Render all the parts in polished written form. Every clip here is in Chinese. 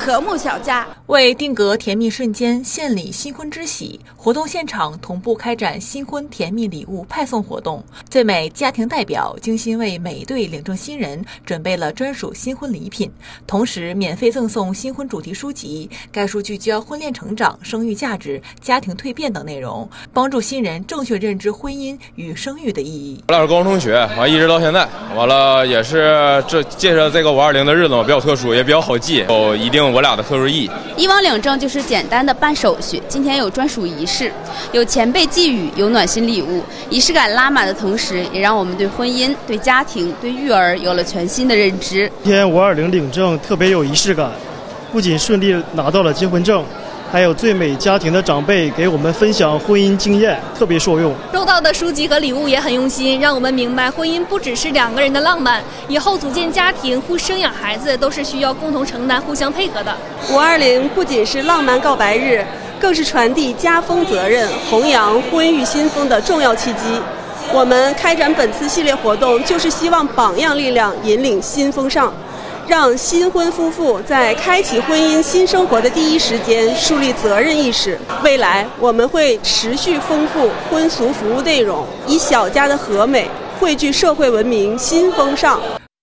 和睦小家。 为定格甜蜜瞬间，献礼新婚之喜，活动现场同步开展新婚甜蜜礼物派送活动。最美家庭代表精心为每对领证新人准备了专属新婚礼品，同时免费赠送新婚主题书籍，该书聚焦婚恋成长、生育价值、家庭蜕变等内容，帮助新人正确认知婚姻与生育的意义。 我俩是高中同学，完一直到现在，完了也是借着这个520的日子嘛，比较特殊，也比较好记，有一定我俩的特殊意义。 以往领证就是简单的办手续，今天有专属仪式，有前辈寄语，有暖心礼物，仪式感拉满的同时，也让我们对婚姻、对家庭、对育儿有了全新的认知。 今天520领证特别有仪式感，不仅顺利拿到了结婚证，还有最美家庭的长辈给我们分享婚姻经验，特别受用。 收到的书籍和礼物也很用心，让我们明白婚姻不只是两个人的浪漫，以后组建家庭、生养孩子都是需要共同承担、互相配合的。 520不仅是浪漫告白日，更是传递家风责任、弘扬婚育新风的重要契机。我们开展本次系列活动，就是希望榜样力量引领新风尚，让新婚夫妇在开启婚姻新生活的第一时间树立责任意识。未来我们会持续丰富婚俗服务内容，以小家的和美汇聚社会文明新风尚。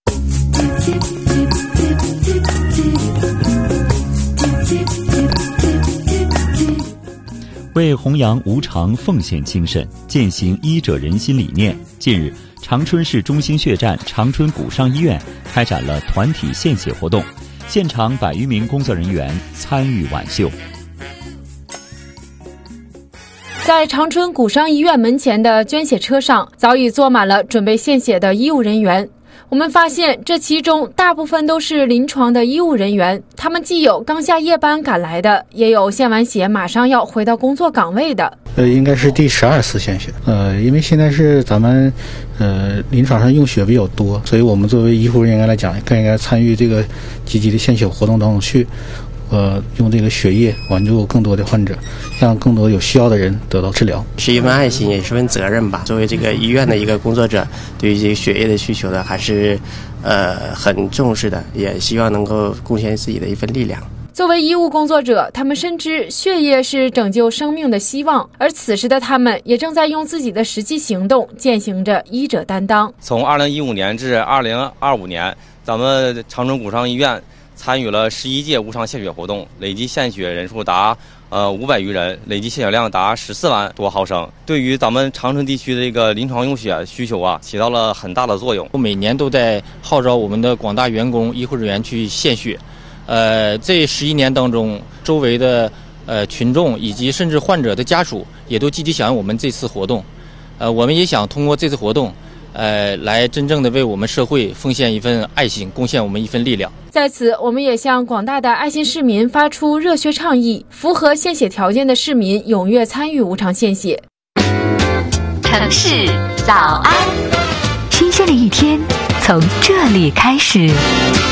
为弘扬无偿奉献精神，践行医者仁心理念，近日长春市中心血站长春古商医院开展了团体献血活动，现场100余名工作人员参与挽绣。 在长春古商医院门前的捐血车上，早已坐满了准备献血的医务人员。我们发现，这其中大部分都是临床的医务人员，他们既有刚下夜班赶来的，也有献完血马上要回到工作岗位的。 应该是第12次献血。因为现在是咱们临床上用血比较多，所以我们作为医护人员来讲，更应该参与这个积极的献血活动当中去。用这个血液挽救更多的患者，让更多有需要的人得到治疗， 是一份爱心，也是份责任吧。作为这个医院的一个工作者，对于这个血液的需求呢，还是很重视的，也希望能够贡献自己的一份力量。 作为医务工作者，他们深知血液是拯救生命的希望，而此时的他们也正在用自己的实际行动践行着医者担当。 从2015年至2025年，咱们长春古商医院参与了11届无偿献血活动，累计献血人数达500余人，累计献血量达14万多毫升，对于咱们长春地区的这个临床用血需求起到了很大的作用。 每年都在号召我们的广大员工、医护人员去献血。这11年当中，周围的群众以及甚至患者的家属也都积极响应我们这次活动。我们也想通过这次活动，来真正的为我们社会奉献一份爱心，贡献我们一份力量。 在此，我们也向广大的爱心市民发出热血倡议，符合献血条件的市民踊跃参与无偿献血。 城市早安，新鲜的一天从这里开始。